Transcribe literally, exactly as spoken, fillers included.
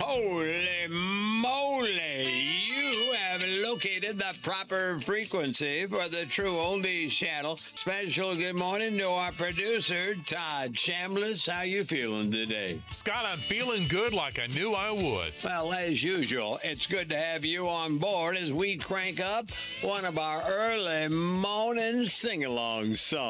Holy moly! You have located the proper frequency for the True Oldies channel. Special good morning to our producer, Todd Chambliss. How you feeling today? Scott, I'm feeling good like I knew I would. Well, as usual, it's good to have you on board as we crank up one of our early morning sing-along songs.